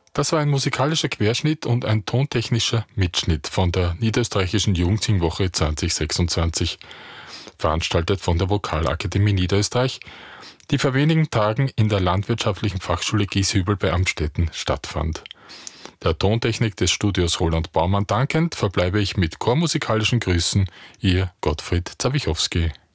Das war ein musikalischer Querschnitt und ein tontechnischer Mitschnitt von der Niederösterreichischen Jugendsingwoche 2026, veranstaltet von der Vokalakademie Niederösterreich, die vor wenigen Tagen in der Landwirtschaftlichen Fachschule Gieshübel bei Amstetten stattfand. Der Tontechnik des Studios Roland Baumann dankend verbleibe ich mit chormusikalischen Grüßen, Ihr Gottfried Zawichowski.